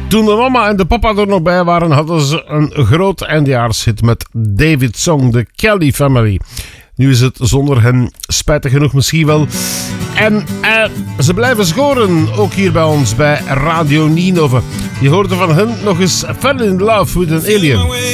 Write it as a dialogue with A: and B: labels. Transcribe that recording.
A: Toen de mama en de papa er nog bij waren, hadden ze een groot eindejaarshit met David Song, de Kelly Family. Nu is het zonder hen spijtig genoeg misschien wel. En ze blijven scoren, ook hier bij ons bij Radio Ninove. Je hoorde van hen nog eens Fell in Love with an Alien.